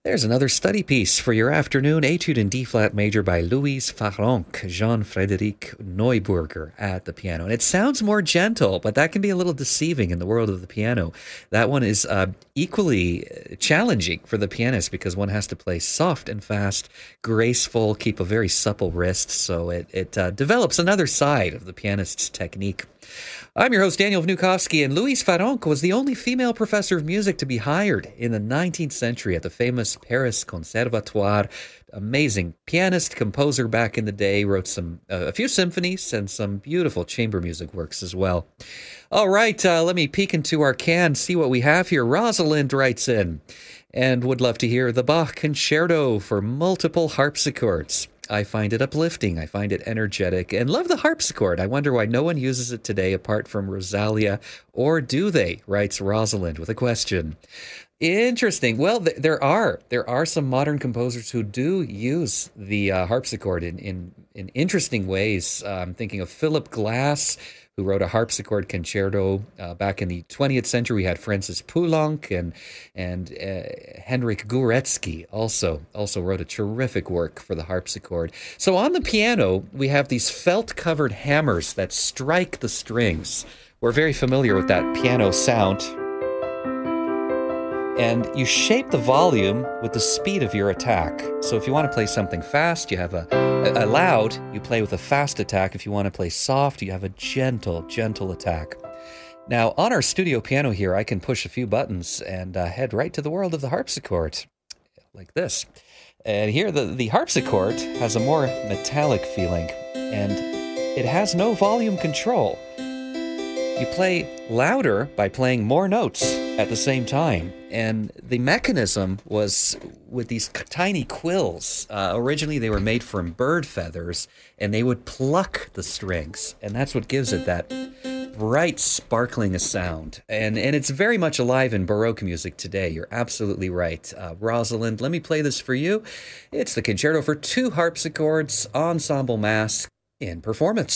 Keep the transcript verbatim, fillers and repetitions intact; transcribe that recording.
There's another study piece for your afternoon, Etude in D-flat major by Louise Farrenc, Jean-Frédéric Neuburger at the piano. And it sounds more gentle, but that can be a little deceiving in the world of the piano. That one is uh, equally challenging for the pianist because one has to play soft and fast, graceful, keep a very supple wrist, so it, it uh, develops another side of the pianist's technique. I'm your host, Daniel Vnukovsky, and Louise Farrenc was the only female professor of music to be hired in the nineteenth century at the famous Paris Conservatoire. Amazing pianist, composer back in the day, wrote some uh, a few symphonies and some beautiful chamber music works as well. All right, uh, let me peek into our can, see what we have here. Rosalind writes in and would love to hear the Bach Concerto for multiple harpsichords. I find it uplifting, I find it energetic, and love the harpsichord. I wonder why no one uses it today apart from Rosalia, or do they? Writes Rosalind with a question. Interesting. Well, th- there are there are some modern composers who do use the uh, harpsichord in, in, in interesting ways. Uh, I'm thinking of Philip Glass, who wrote a harpsichord concerto uh, back in the twentieth century. We had Francis Poulenc and and uh, Henryk Górecki also also wrote a terrific work for the harpsichord. So on the piano, we have these felt-covered hammers that strike the strings. We're very familiar with that piano sound. And you shape the volume with the speed of your attack. So if you want to play something fast, you have a, a, a loud, you play with a fast attack. If you want to play soft, you have a gentle, gentle attack. Now, on our studio piano here, I can push a few buttons and uh, head right to the world of the harpsichord, like this. And here, the, the harpsichord has a more metallic feeling, and it has no volume control. You play louder by playing more notes at the same time. And the mechanism was with these tiny quills. Uh, originally, they were made from bird feathers, and they would pluck the strings. And that's what gives it that bright, sparkling a sound. And, and it's very much alive in Baroque music today. You're absolutely right. Uh, Rosalind, let me play this for you. It's the Concerto for Two Harpsichords, Ensemble Mass, in performance.